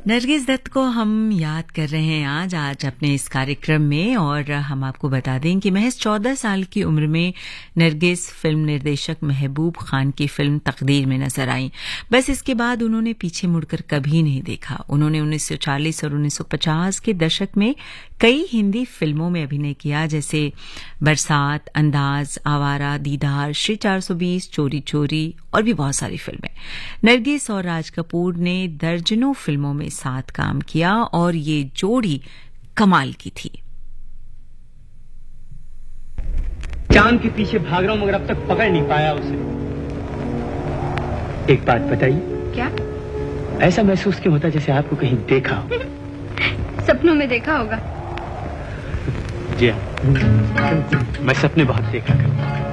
नरगिस दत्त को हम याद कर रहे हैं आज अपने इस कार्यक्रम में। और हम आपको बता दें कि महज 14 साल की उम्र में नरगिस फिल्म निर्देशक महबूब खान की फिल्म तकदीर में नजर आई। बस इसके बाद उन्होंने पीछे मुड़कर कभी नहीं देखा। उन्होंने 1940 और 1950 के दशक में कई हिंदी फिल्मों में अभिनय किया, जैसे बरसात, अंदाज, आवारा, दीदार, श्री 420, चोरी चोरी और भी बहुत सारी फिल्में। नरगिस और राज कपूर ने दर्जनों फिल्मों में साथ काम किया और ये जोड़ी कमाल की थी। चांद के पीछे भाग रहा हूं मगर अब तक पकड़ नहीं पाया उसे। एक बात बताइए। क्या? ऐसा महसूस क्यों होता जैसे आपको कहीं देखा हो? सपनों में देखा होगा। जी हाँ, मैं सपने बहुत देखा करता हूं।